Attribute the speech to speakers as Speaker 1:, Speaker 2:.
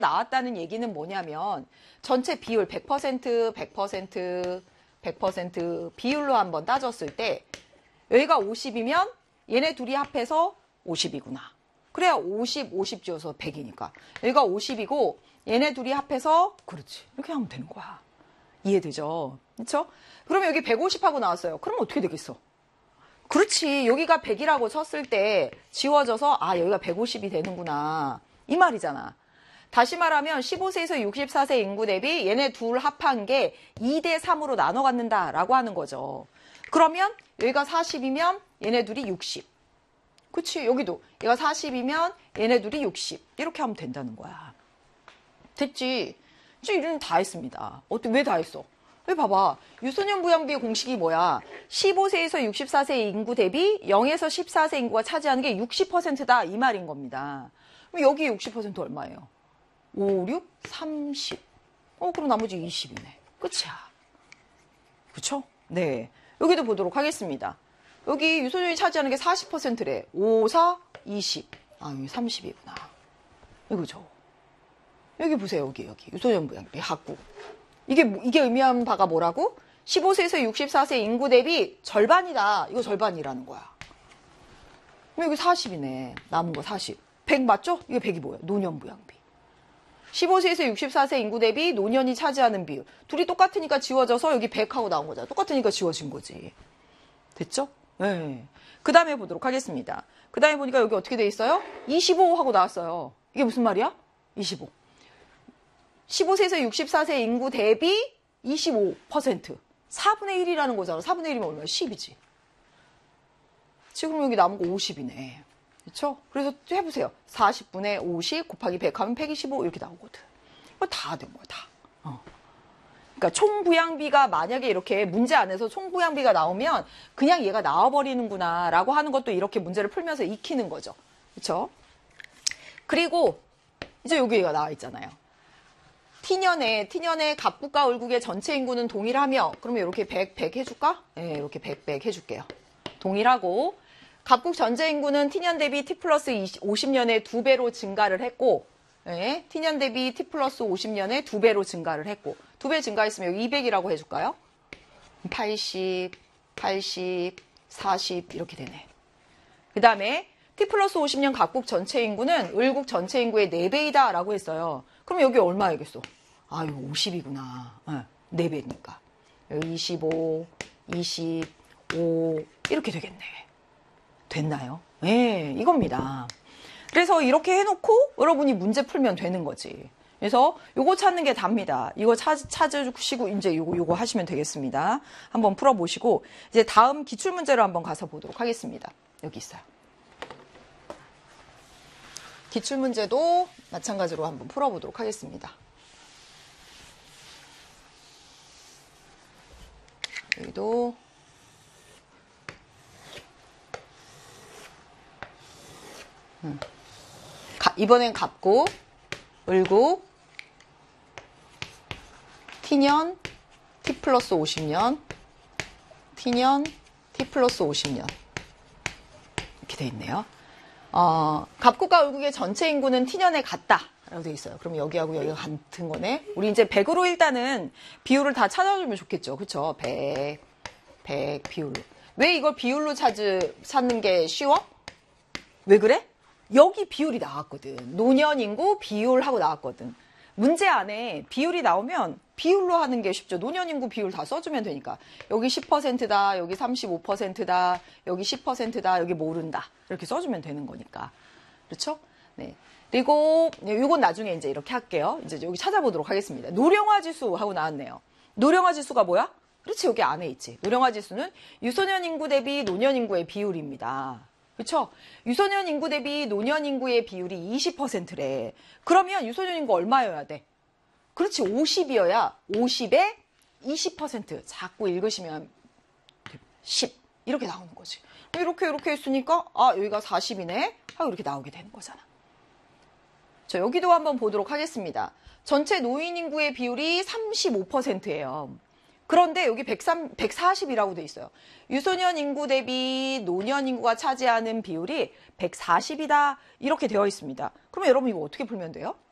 Speaker 1: 나왔다는 얘기는 뭐냐면 전체 비율 100%, 100%, 100% 비율로 한번 따졌을 때 여기가 50이면 얘네 둘이 합해서 50이구나. 그래야 50, 50 지어서 100이니까. 여기가 50이고 얘네 둘이 합해서 그렇지. 이렇게 하면 되는 거야. 이해되죠? 그렇죠? 그러면 여기 150하고 나왔어요. 그럼 어떻게 되겠어? 그렇지. 여기가 100이라고 쳤을 때 지워져서 아 여기가 150이 되는구나. 이 말이잖아. 다시 말하면 15세에서 64세 인구 대비 얘네 둘 합한 게 2대 3으로 나눠 갖는다라고 하는 거죠. 그러면 여기가 40이면 얘네 둘이 60. 그치? 여기도 얘가 40이면 얘네 둘이 60. 이렇게 하면 된다는 거야. 됐지? 이런 다 했습니다. 왜 다 했어? 왜 봐봐. 유소년 부양비 공식이 뭐야? 15세에서 64세 인구 대비 0에서 14세 인구가 차지하는 게 60%다 이 말인 겁니다. 그럼 여기 60% 얼마예요? 5, 6, 30. 그럼 나머지 20이네. 끝이야. 그쵸? 네. 여기도 보도록 하겠습니다. 여기 유소년이 차지하는 게 40%래. 5, 4, 20. 여기 30이구나. 이거죠. 여기 보세요. 여기. 유소년 부양비 학구. 이게 의미하는 바가 뭐라고? 15세에서 64세 인구 대비 절반이다. 이거 절반이라는 거야. 그럼 여기 40이네. 남은 거 40. 100 맞죠? 이게 100이 뭐야? 노년 부양비. 15세에서 64세 인구 대비 노년이 차지하는 비율. 둘이 똑같으니까 지워져서 여기 100하고 나온 거잖아. 똑같으니까 지워진 거지. 됐죠? 네. 그 다음에 보도록 하겠습니다. 그 다음에 보니까 여기 어떻게 돼 있어요? 25 하고 나왔어요. 이게 무슨 말이야? 25. 15세에서 64세 인구 대비 25%. 4분의 1이라는 거잖아. 4분의 1이면 얼마야? 10이지. 지금 여기 남은 거 50이네. 그렇죠? 그래서 해보세요. 40분의 50 곱하기 100 하면 125 이렇게 나오거든. 다 된 거야, 다. 그러니까 총부양비가 만약에 이렇게 문제 안에서 총부양비가 나오면 그냥 얘가 나와버리는구나 라고 하는 것도 이렇게 문제를 풀면서 익히는 거죠. 그렇죠? 그리고 이제 여기 얘가 나와 있잖아요. T년의 갑국과 을국의 전체 인구는 동일하며 그러면 이렇게 100 해줄까? 네, 이렇게 100 해줄게요. 동일하고 갑국 전체 인구는 T년 대비 T 플러스 50년에 2배로 증가를 했고 네, T년 대비 T 플러스 50년에 2배로 증가를 했고 2배 증가했으면 여기 200이라고 해줄까요? 80, 80, 40 이렇게 되네. 그 다음에 T 플러스 50년 갑국 전체 인구는 을국 전체 인구의 4배이다 라고 했어요. 그럼 여기 얼마야겠어? 이거 50이구나. 4배니까. 여기 25, 25 이렇게 되겠네. 됐나요? 네, 이겁니다. 그래서 이렇게 해놓고 여러분이 문제 풀면 되는 거지. 그래서 요거 찾는 게 답니다. 이거 찾으시고 이제 요거 하시면 되겠습니다. 한번 풀어보시고 이제 다음 기출문제로 한번 가서 보도록 하겠습니다. 여기 있어요. 기출문제도 마찬가지로 한번 풀어보도록 하겠습니다. 여기도 이번엔 갑국, 을국, T년, T 플러스 50년, T년, T 플러스 50년 이렇게 돼 있네요. 갑국과 을국의 전체 인구는 T년에 같다 라고 돼 있어요. 그럼 여기하고 여기가 같은 거네. 우리 이제 100으로 일단은 비율을 다 찾아주면 좋겠죠. 그쵸? 100 비율로. 왜 이걸 비율로 찾는 게 쉬워? 왜 그래? 여기 비율이 나왔거든. 노년 인구 비율하고 나왔거든. 문제 안에 비율이 나오면 비율로 하는 게 쉽죠. 노년 인구 비율 다 써주면 되니까. 여기 10%다, 여기 35%다, 여기 10%다, 여기 모른다. 이렇게 써주면 되는 거니까. 그렇죠? 네. 그리고 이건 나중에 이제 이렇게 할게요. 이제 여기 찾아보도록 하겠습니다. 노령화 지수 하고 나왔네요. 노령화 지수가 뭐야? 그렇지, 여기 안에 있지. 노령화 지수는 유소년 인구 대비 노년 인구의 비율입니다. 그렇죠? 유소년 인구 대비 노년 인구의 비율이 20%래. 그러면 유소년 인구 얼마여야 돼? 그렇지, 50이어야 50에 20%. 자꾸 읽으시면 10 이렇게 나오는 거지. 이렇게 했으니까 여기가 40이네 하고 이렇게 나오게 되는 거잖아. 자, 여기도 한번 보도록 하겠습니다. 전체 노인 인구의 비율이 35%예요. 그런데 여기 140이라고 돼 있어요. 유소년 인구 대비 노년 인구가 차지하는 비율이 140이다 이렇게 되어 있습니다. 그러면 여러분 이거 어떻게 풀면 돼요?